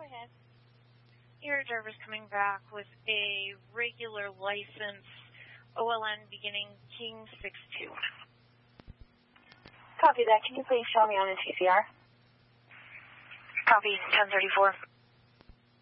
ahead. Your driver's coming back with a regular license, OLN beginning King 62. Copy that. Can you please show me on the TCR? Copy 1034.